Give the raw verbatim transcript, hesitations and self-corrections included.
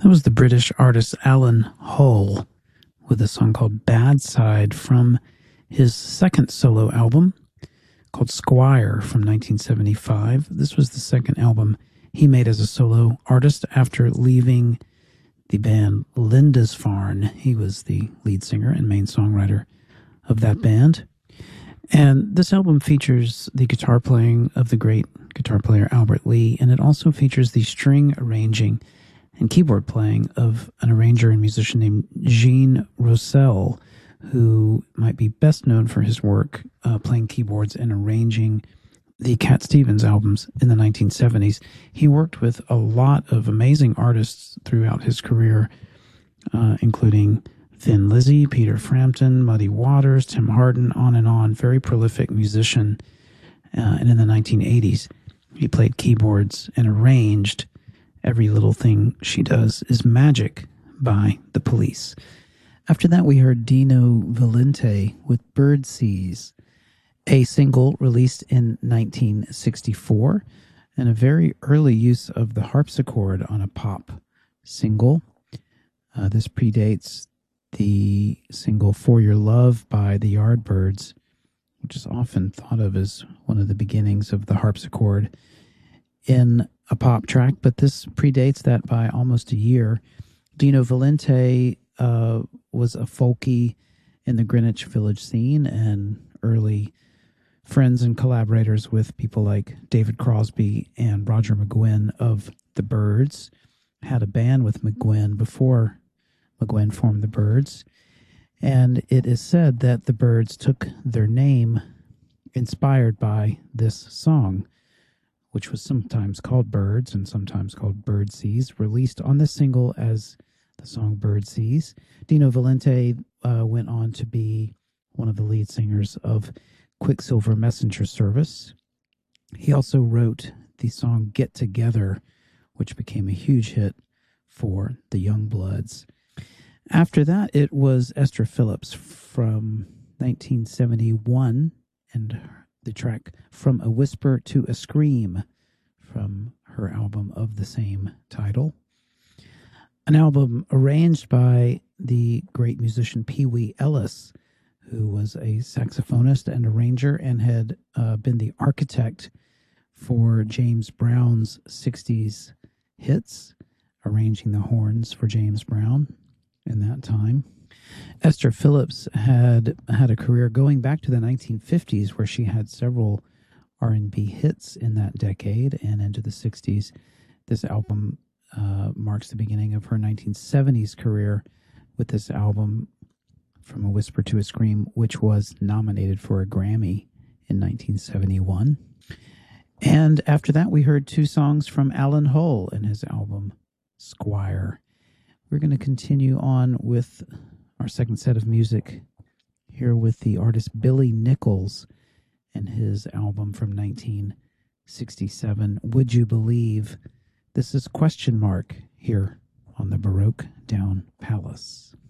That was the British artist Alan Hull with a song called Bad Side from his second solo album called Squire from nineteen seventy-five. This was the second album he made as a solo artist after leaving the band Lindisfarne. He was the lead singer and main songwriter of that band. And this album features the guitar playing of the great guitar player Albert Lee, and it also features the string arranging and keyboard playing of an arranger and musician named Gene Rossell, who might be best known for his work uh, playing keyboards and arranging the Cat Stevens albums in the nineteen seventies. He worked with a lot of amazing artists throughout his career, uh, including Thin Lizzy, Peter Frampton, Muddy Waters, Tim Hardin, on and on. Very prolific musician. Uh, and in the nineteen eighties, he played keyboards and arranged Every Little Thing She Does Is Magic by The Police. After that, we heard Dino Valente with Birdseas, a single released in nineteen sixty-four, and a very early use of the harpsichord on a pop single. Uh, this predates the single For Your Love by the Yardbirds, which is often thought of as one of the beginnings of the harpsichord in a pop track, but this predates that by almost a year. Dino Valente uh, was a folkie in the Greenwich Village scene and early friends and collaborators with people like David Crosby and Roger McGuinn of the Byrds. Had a band with McGuinn before McGuinn formed the Byrds, and it is said that the Byrds took their name inspired by this song, which was sometimes called Birds and sometimes called Birdseas, released on this single as the song Birdseas. Dino Valente uh, went on to be one of the lead singers of Quicksilver Messenger Service. He also wrote the song Get Together, which became a huge hit for the Youngbloods. After that, it was Esther Phillips from nineteen seventy-one and the track From a Whisper to a Scream from her album of the same title. An album arranged by the great musician Pee Wee Ellis, who was a saxophonist and arranger and had uh, been the architect for James Brown's sixties hits, arranging the horns for James Brown in that time. Esther Phillips had had a career going back to the nineteen fifties, where she had several R and B hits in that decade and into the sixties. This album uh, marks the beginning of her nineteen seventies career with this album, From a Whisper to a Scream, which was nominated for a Grammy in nineteen seventy-one. And after that, we heard two songs from Alan Hull in his album, Squire. We're going to continue on with our second set of music here with the artist Billy Nichols and his album from nineteen sixty-seven, Would You Believe? This is Question Mark here on the Baroque Down Palace.